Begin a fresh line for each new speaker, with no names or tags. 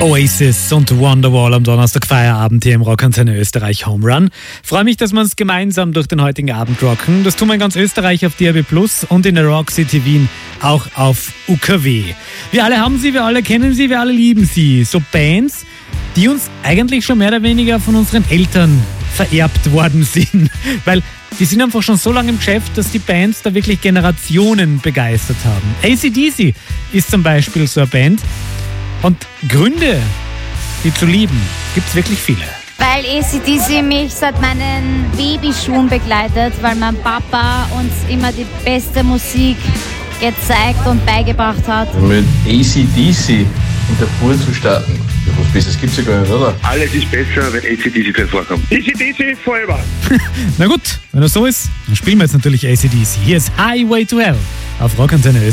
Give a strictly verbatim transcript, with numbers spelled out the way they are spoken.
Oasis und Wonderwall am Donnerstag Feierabend hier im Rockantenne Österreich Home Run. Freue mich, dass wir uns gemeinsam durch den heutigen Abend rocken. Das tun wir in ganz Österreich auf D A B Plus und in der Rock City Wien auch auf U K W. Wir alle haben sie, wir alle kennen sie, wir alle lieben sie. So Bands, die uns eigentlich schon mehr oder weniger von unseren Eltern vererbt worden sind. Weil die sind einfach schon so lange im Geschäft, dass die Bands da wirklich Generationen begeistert haben. A C D C ist zum Beispiel so eine Band. Und Gründe, die zu lieben, gibt es wirklich viele.
Weil A C D C mich seit meinen Babyschuhen begleitet, weil mein Papa uns immer die beste Musik gezeigt und beigebracht hat.
Mit A C D C in der Tour zu starten, was Besseres gibt es ja gar nicht, oder?
Alles ist besser, wenn A C D C drin vorkommt. A C D C forever!
Na gut, wenn das so ist, dann spielen wir jetzt natürlich A C D C. Hier ist Highway to Hell auf Rockantenne.